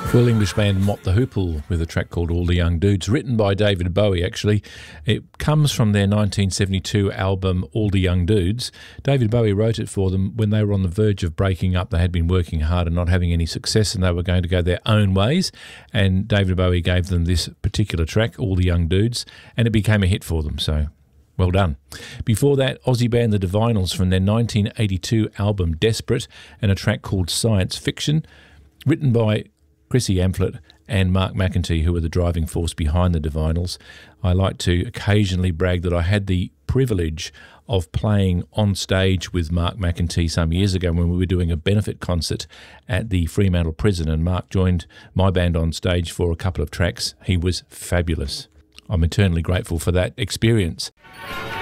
Full English band Mott the Hoople with a track called All the Young Dudes, written by David Bowie, actually. It comes from their 1972 album All the Young Dudes. David Bowie wrote it for them when they were on the verge of breaking up. They had been working hard and not having any success, and they were going to go their own ways. And David Bowie gave them this particular track, All the Young Dudes, and it became a hit for them, so well done. Before that, Aussie band The Divinyls from their 1982 album Desperate, and a track called Science Fiction, written by Chrissy Amphlett and Mark McEntee, who were the driving force behind the Divinyls. I like to occasionally brag that I had the privilege of playing on stage with Mark McEntee some years ago when we were doing a benefit concert at the Fremantle Prison, and Mark joined my band on stage for a couple of tracks. He was fabulous. I'm eternally grateful for that experience.